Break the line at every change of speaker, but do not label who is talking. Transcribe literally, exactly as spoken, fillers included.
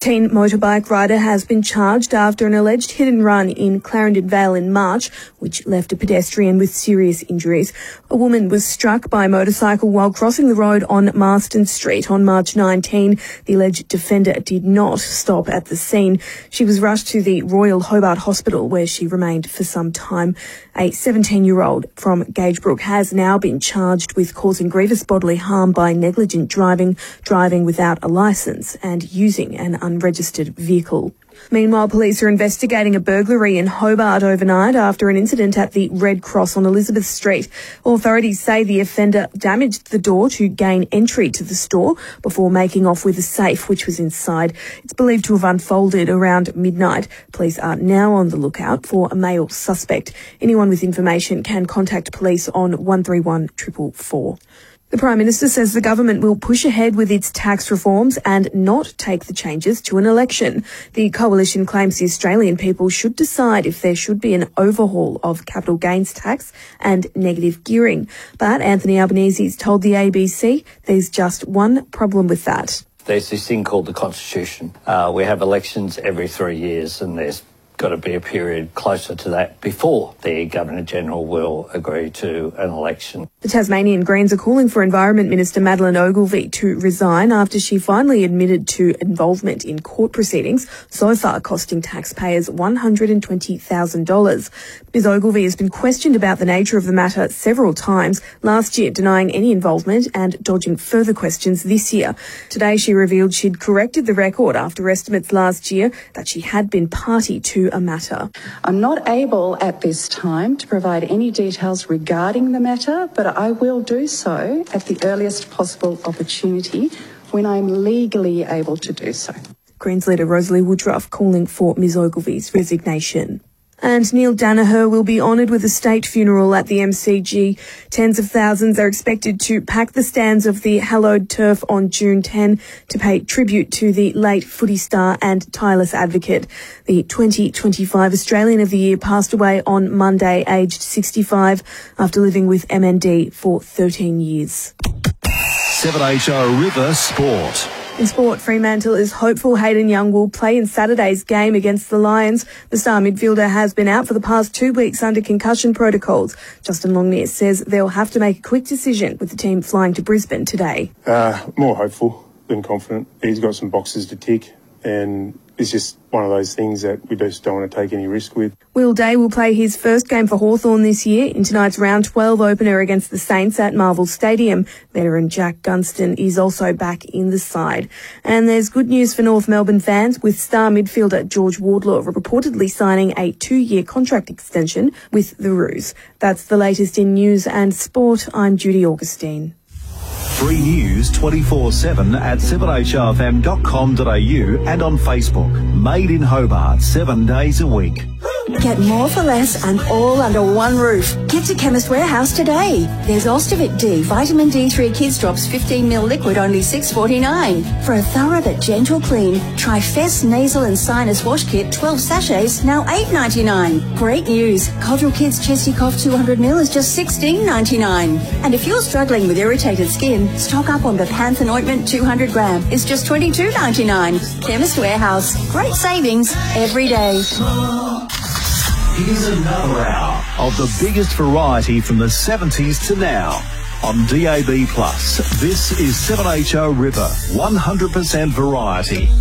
teen motorbike rider has been charged after an alleged hit and run in Clarendon Vale in March, which left a pedestrian with serious injuries. A woman was struck by a motorcycle while crossing the road on Marston Street on March nineteenth. The alleged defender did not stop at the scene. She was rushed to the Royal Hobart Hospital, where she remained for some time. A seventeen-year-old from Gagebrook has now been charged with causing grievous bodily harm by negligent driving, driving without a licence, and using an unregistered vehicle. Meanwhile, police are investigating a burglary in Hobart overnight after an incident at the Red Cross on Elizabeth Street. Authorities say the offender damaged the door to gain entry to the store before making off with a safe which was inside. It's believed to have unfolded around midnight. Police are now on the lookout for a male suspect. Anyone with information can contact police on one three one four four four. The Prime Minister says the government will push ahead with its tax reforms and not take the changes to an election. The coalition claims the Australian people should decide if there should be an overhaul of capital gains tax and negative gearing. But Anthony Albanese's told the A B C there's just one problem with that.
There's this thing called the Constitution. Uh, we have elections every three years and there's got to be a period closer to that before the Governor-General will agree to an election.
The Tasmanian Greens are calling for Environment Minister Madeleine Ogilvie to resign after she finally admitted to involvement in court proceedings, so far costing taxpayers one hundred twenty thousand dollars. Miz Ogilvie has been questioned about the nature of the matter several times, last year denying any involvement and dodging further questions this year. Today she revealed she'd corrected the record after estimates last year that she had been party to a matter.
I'm not able at this time to provide any details regarding the matter, but I will do so at the earliest possible opportunity when I'm legally able to do so.
Greens leader Rosalie Woodruff calling for Miz Ogilvie's resignation. And Neil Danaher will be honoured with a state funeral at the M C G. Tens of thousands are expected to pack the stands of the hallowed turf on June tenth to pay tribute to the late footy star and tireless advocate. The twenty twenty-five Australian of the Year passed away on Monday, aged sixty-five, after living with M N D for thirteen years.
seven H O River Sport.
In sport, Fremantle is hopeful Hayden Young will play in Saturday's game against the Lions. The star midfielder has been out for the past two weeks under concussion protocols. Justin Longmire says they'll have to make a quick decision with the team flying to Brisbane today.
Uh, more hopeful than confident. He's got some boxes to tick and it's just one of those things that we just don't want to take any risk with.
Will Day will play his first game for Hawthorn this year in tonight's round twelve opener against the Saints at Marvel Stadium. Veteran Jack Gunston is also back in the side. And there's good news for North Melbourne fans, with star midfielder George Wardlaw reportedly signing a two-year contract extension with the Roos. That's the latest in news and sport. I'm Judy Augustine.
Free News twenty-four seven at seven h o f m dot com dot a u and on Facebook. Made in Hobart, seven days a week.
Get more for less and all under one roof. Get to Chemist Warehouse today. There's Ostavic D, Vitamin D three Kids Drops fifteen milliliter liquid, only six forty-nine. For a thorough but gentle clean, try Fess Nasal and Sinus Wash Kit, twelve sachets, now eight ninety-nine. Great news. Codral Kids Chesty Cough two hundred milliliters is just sixteen ninety-nine. And if you're struggling with irritated skin, stock up on Bepanthen Ointment two hundred gram. It's just twenty-two ninety-nine. Chemist Warehouse. Great savings every day.
Here's another hour of the biggest variety from the seventies to now on D A B plus. This is seven H O River, one hundred percent variety.